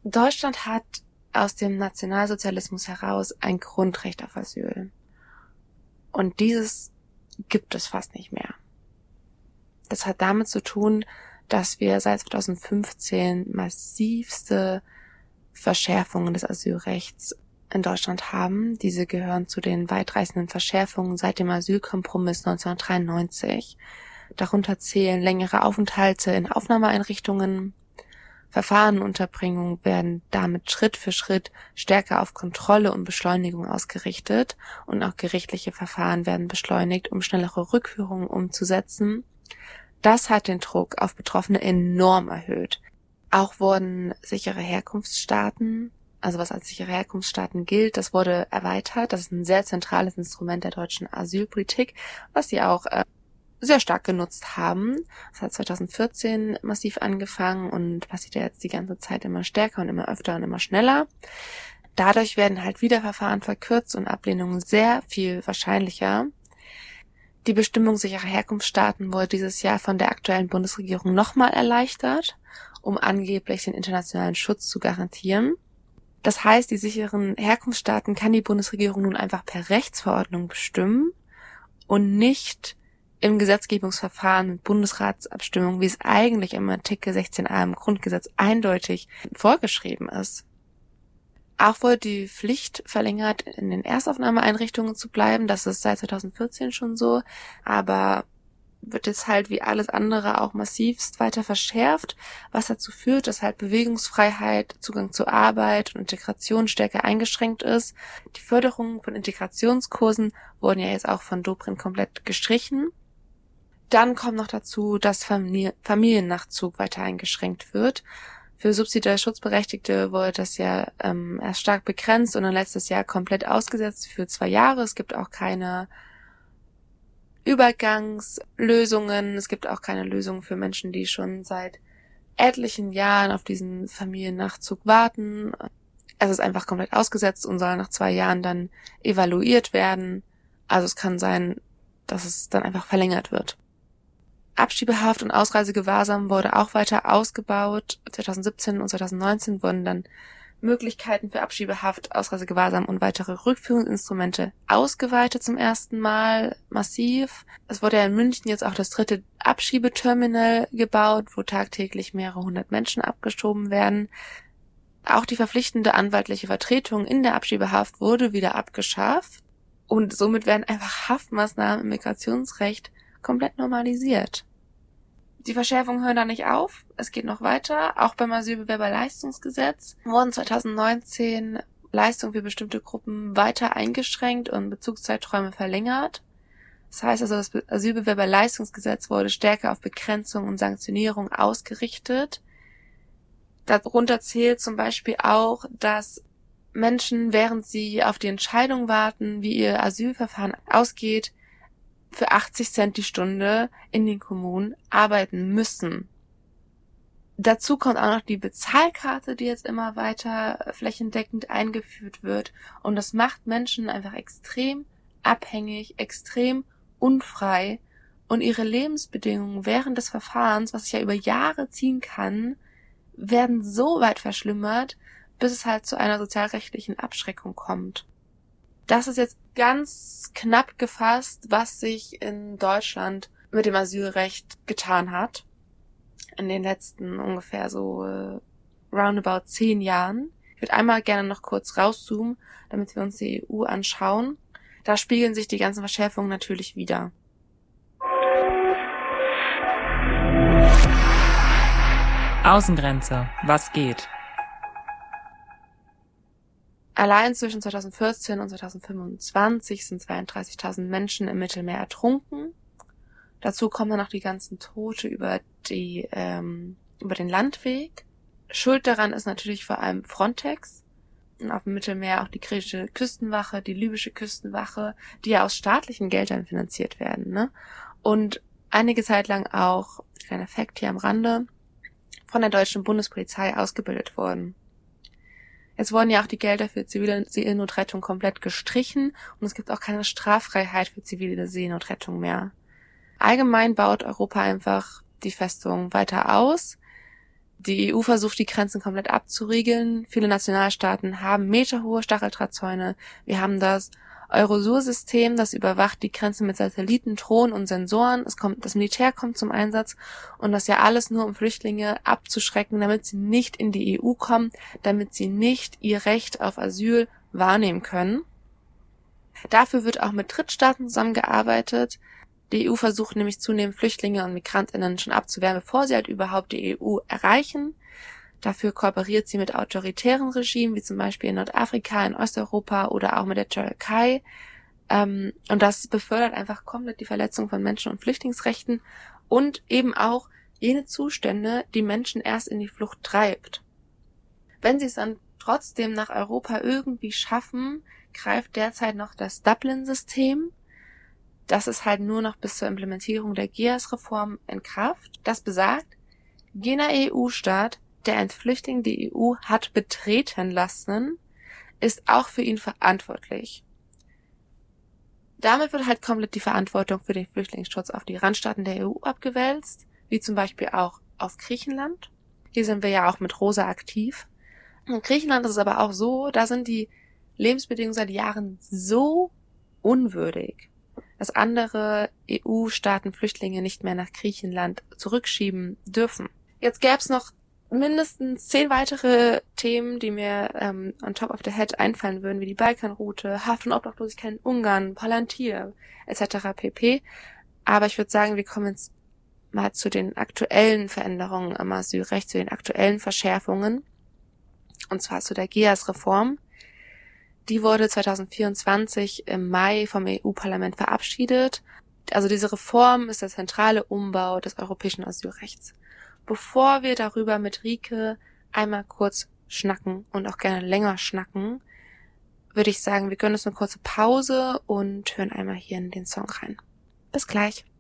Deutschland hat aus dem Nationalsozialismus heraus ein Grundrecht auf Asyl. Und dieses gibt es fast nicht mehr. Das hat damit zu tun, dass wir seit 2015 massivste Verschärfungen des Asylrechts in Deutschland haben. Diese gehören zu den weitreichenden Verschärfungen seit dem Asylkompromiss 1993. Darunter zählen längere Aufenthalte in Aufnahmeeinrichtungen. Verfahrenunterbringung werden damit Schritt für Schritt stärker auf Kontrolle und Beschleunigung ausgerichtet und auch gerichtliche Verfahren werden beschleunigt, um schnellere Rückführungen umzusetzen. Das hat den Druck auf Betroffene enorm erhöht. Auch wurden sichere Herkunftsstaaten, also was als sichere Herkunftsstaaten gilt, das wurde erweitert. Das ist ein sehr zentrales Instrument der deutschen Asylpolitik, was sie auch sehr stark genutzt haben. Das hat 2014 massiv angefangen und passiert ja jetzt die ganze Zeit immer stärker und immer öfter und immer schneller. Dadurch werden halt wieder Verfahren verkürzt und Ablehnungen sehr viel wahrscheinlicher. Die Bestimmung sicherer Herkunftsstaaten wurde dieses Jahr von der aktuellen Bundesregierung nochmal erleichtert, um angeblich den internationalen Schutz zu garantieren. Das heißt, die sicheren Herkunftsstaaten kann die Bundesregierung nun einfach per Rechtsverordnung bestimmen und nicht im Gesetzgebungsverfahren mit Bundesratsabstimmung, wie es eigentlich im Artikel 16a im Grundgesetz eindeutig vorgeschrieben ist. Auch wurde die Pflicht verlängert, in den Erstaufnahmeeinrichtungen zu bleiben. Das ist seit 2014 schon so, aber wird jetzt halt wie alles andere auch massivst weiter verschärft, was dazu führt, dass halt Bewegungsfreiheit, Zugang zur Arbeit und Integration stärker eingeschränkt ist. Die Förderung von Integrationskursen wurden ja jetzt auch von Dobrindt komplett gestrichen. Dann kommt noch dazu, dass Familiennachzug weiter eingeschränkt wird. Für subsidiär Schutzberechtigte wurde das ja erst stark begrenzt und dann letztes Jahr komplett ausgesetzt für 2 Jahre. Es gibt auch keine Übergangslösungen. Es gibt auch keine Lösung für Menschen, die schon seit etlichen Jahren auf diesen Familiennachzug warten. Es ist einfach komplett ausgesetzt und soll nach 2 Jahren dann evaluiert werden. Also es kann sein, dass es dann einfach verlängert wird. Abschiebehaft und Ausreisegewahrsam wurde auch weiter ausgebaut. 2017 und 2019 wurden dann Möglichkeiten für Abschiebehaft, Ausreisegewahrsam und weitere Rückführungsinstrumente ausgeweitet zum ersten Mal massiv. Es wurde ja in München jetzt auch das 3. Abschiebeterminal gebaut, wo tagtäglich mehrere 100 Menschen abgeschoben werden. Auch die verpflichtende anwaltliche Vertretung in der Abschiebehaft wurde wieder abgeschafft und somit werden einfach Haftmaßnahmen im Migrationsrecht komplett normalisiert. Die Verschärfungen hören da nicht auf, es geht noch weiter. Auch beim Asylbewerberleistungsgesetz wurden 2019 Leistungen für bestimmte Gruppen weiter eingeschränkt und Bezugszeiträume verlängert. Das heißt also, das Asylbewerberleistungsgesetz wurde stärker auf Begrenzung und Sanktionierung ausgerichtet. Darunter zählt zum Beispiel auch, dass Menschen, während sie auf die Entscheidung warten, wie ihr Asylverfahren ausgeht, für 80 Cent die Stunde in den Kommunen arbeiten müssen. Dazu kommt auch noch die Bezahlkarte, die jetzt immer weiter flächendeckend eingeführt wird. Und das macht Menschen einfach extrem abhängig, extrem unfrei. Und ihre Lebensbedingungen während des Verfahrens, was sich ja über Jahre ziehen kann, werden so weit verschlimmert, bis es halt zu einer sozialrechtlichen Abschreckung kommt. Das ist jetzt ganz knapp gefasst, was sich in Deutschland mit dem Asylrecht getan hat. In den letzten ungefähr so roundabout 10 Jahren. Ich würde einmal gerne noch kurz rauszoomen, damit wir uns die EU anschauen. Da spiegeln sich die ganzen Verschärfungen natürlich wider. Außengrenze, was geht? Allein zwischen 2014 und 2025 sind 32.000 Menschen im Mittelmeer ertrunken. Dazu kommen dann noch die ganzen Tote über den Landweg. Schuld daran ist natürlich vor allem Frontex. Und auf dem Mittelmeer auch die griechische Küstenwache, die libysche Küstenwache, die ja aus staatlichen Geldern finanziert werden, ne? Und einige Zeit lang auch, kleiner Fakt hier am Rande, von der deutschen Bundespolizei ausgebildet wurden. Jetzt wurden ja auch die Gelder für zivile Seenotrettung komplett gestrichen und es gibt auch keine Straffreiheit für zivile Seenotrettung mehr. Allgemein baut Europa einfach die Festung weiter aus. Die EU versucht, die Grenzen komplett abzuriegeln. Viele Nationalstaaten haben meterhohe Stacheldrahtzäune. Wir haben das Eurosur-System, das überwacht die Grenzen mit Satelliten, Drohnen und Sensoren. Das Militär kommt zum Einsatz und das ja alles nur, um Flüchtlinge abzuschrecken, damit sie nicht in die EU kommen, damit sie nicht ihr Recht auf Asyl wahrnehmen können. Dafür wird auch mit Drittstaaten zusammengearbeitet. Die EU versucht nämlich zunehmend Flüchtlinge und MigrantInnen schon abzuwehren, bevor sie halt überhaupt die EU erreichen. Dafür kooperiert sie mit autoritären Regimen, wie zum Beispiel in Nordafrika, in Osteuropa oder auch mit der Türkei. Und das befördert einfach komplett die Verletzung von Menschen- und Flüchtlingsrechten und eben auch jene Zustände, die Menschen erst in die Flucht treibt. Wenn sie es dann trotzdem nach Europa irgendwie schaffen, greift derzeit noch das Dublin-System. Das ist halt nur noch bis zur Implementierung der GEAS-Reform in Kraft. Das besagt, jener EU-Staat, der ein Flüchtling die EU hat betreten lassen, ist auch für ihn verantwortlich. Damit wird halt komplett die Verantwortung für den Flüchtlingsschutz auf die Randstaaten der EU abgewälzt, wie zum Beispiel auch auf Griechenland. Hier sind wir ja auch mit Rosa aktiv. In Griechenland ist es aber auch so, da sind die Lebensbedingungen seit Jahren so unwürdig, dass andere EU-Staaten Flüchtlinge nicht mehr nach Griechenland zurückschieben dürfen. Jetzt gäbe es noch mindestens 10 weitere Themen, die mir on top of the head einfallen würden, wie die Balkanroute, Haft- und Obdachlosigkeit in Ungarn, Palantir etc. pp. Aber ich würde sagen, wir kommen jetzt mal zu den aktuellen Veränderungen am Asylrecht, zu den aktuellen Verschärfungen, und zwar zu der GEAS-Reform. Die wurde 2024 im Mai vom EU-Parlament verabschiedet. Also diese Reform ist der zentrale Umbau des europäischen Asylrechts. Bevor wir darüber mit Rike einmal kurz schnacken und auch gerne länger schnacken, würde ich sagen, wir gönnen uns eine kurze Pause und hören einmal hier in den Song rein. Bis gleich.